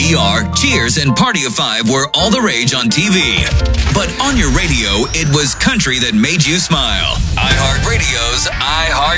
ER, Cheers, and Party of Five were all the rage on TV. But on your radio, it was country that made you smile. iHeartRadio's iHeart